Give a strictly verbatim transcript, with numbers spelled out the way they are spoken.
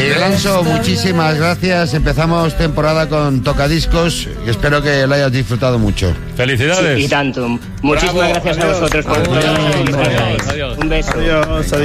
Miguel Anso, muchísimas gracias. Empezamos temporada con Tocadiscos y espero que lo hayas disfrutado mucho. Felicidades. Sí, y tanto. Muchísimas Bravo, gracias adiós. a vosotros por Adiós, todo. adiós, adiós. Un beso. Adiós, adiós.